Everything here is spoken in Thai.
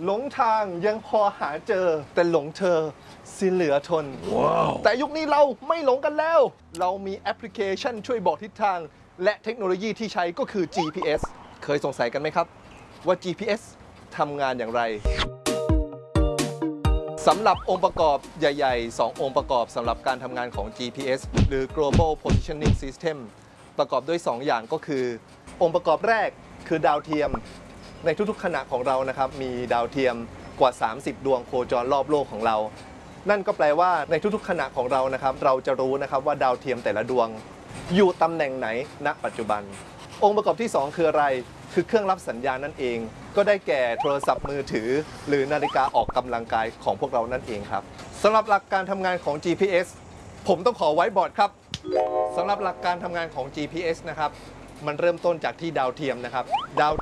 หลงทางยังพอหาเจอแต่หลงเธอสิเหลือทน wow. แต่ยุคนี้เราไม่หลงกันแล้วเรามีแอปพลิเคชันช่วยบอกทิศทางและเทคโนโลยีที่ใช้ก็คือ GPS เคยสงสัยกันไหมครับว่า GPS ทำงานอย่างไรสำหรับองค์ประกอบใหญ่ๆ2องค์ประกอบสำหรับการทำงานของ GPS หรือ Global Positioning System ประกอบด้วย2อย่างก็คือองค์ประกอบแรกคือดาวเทียมในทุกๆขณะของเรานะครับมีดาวเทียมกว่า30ดวงโคจรรอบโลกของเรานั่นก็แปลว่าในทุกๆขณะของเรานะครับเราจะรู้นะครับว่าดาวเทียมแต่ละดวงอยู่ตำแหน่งไหนณปัจจุบันองค์ประกอบที่2คืออะไรคือเครื่องรับสัญญาณนั่นเองก็ได้แก่โทรศัพท์มือถือหรือนาฬิกาออกกำลังกายของพวกเรานั่นเองครับสำหรับหลักการทำงานของ GPS ผมต้องขอไว้บอร์ดครับสำหรับหลักการทำงานของ GPS นะครับมันเริ่มต้นจากที่ดาวเทียมนะครับดาว